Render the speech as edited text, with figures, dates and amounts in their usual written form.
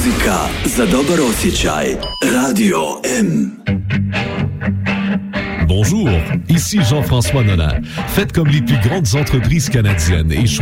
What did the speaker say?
Muzika za dobar osjećaj. Radio M. Bonjour, ici Jean-François Nolin. Faites comme les plus grandes entreprises canadiennes et